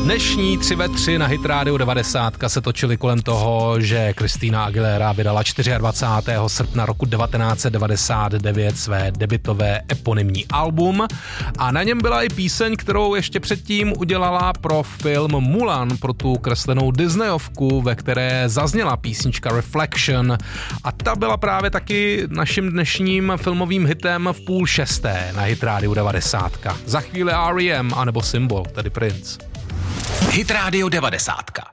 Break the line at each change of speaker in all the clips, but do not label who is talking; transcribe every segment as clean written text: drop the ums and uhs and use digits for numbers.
Dnešní 3 ve 3 na Hit Radio 90 se točily kolem toho, že Christina Aguilera vydala 24. srpna roku 1999 své debutové eponymní album a na něm byla i píseň, kterou ještě předtím udělala pro film Mulan, pro tu kreslenou Disneyovku, ve které zazněla písnička Reflection a ta byla právě taky naším dnešním filmovým hitem v 5:30 na Hit Radio 90. Za chvíli R.E.M. anebo Symbol, tedy Prince.
Hit Radio 90.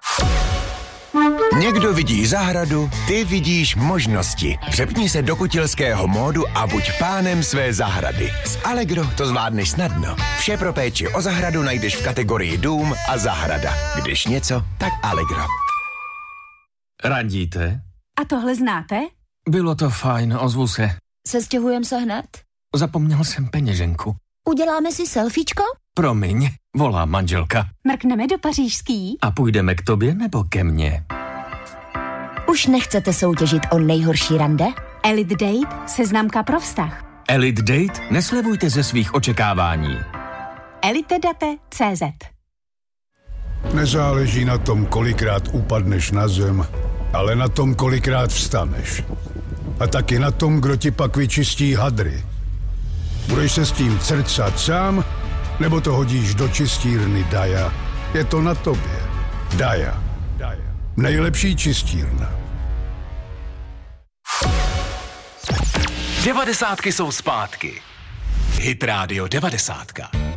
Někdo vidí zahradu, ty vidíš možnosti. Přepni se do kutilského módu a buď pánem své zahrady. S Allegro to zvládneš snadno. Vše pro péči o zahradu najdeš v kategorii dům a zahrada. Když něco, tak Allegro.
Radíte?
A tohle znáte?
Bylo to fajn, ozvu se.
Sestěhujem se hned?
Zapomněl jsem peněženku.
Uděláme si selfiečko?
Promiň, volá manželka.
Mrkneme do pařížský?
A půjdeme k tobě nebo ke mně?
Už nechcete soutěžit o nejhorší rande?
Elite Date, seznamka pro vztah.
Elite Date? Neslevujte ze svých očekávání.
elitedate.cz.
Nezáleží na tom, kolikrát upadneš na zem, ale na tom, kolikrát vstaneš. A taky na tom, kdo ti pak vyčistí hadry. Budeš se s tím crcat sám, nebo to hodíš do čistírny Daja? Je to na tobě. Daja. Nejlepší čistírna.
90 jsou zpátky. Hit Radio 90.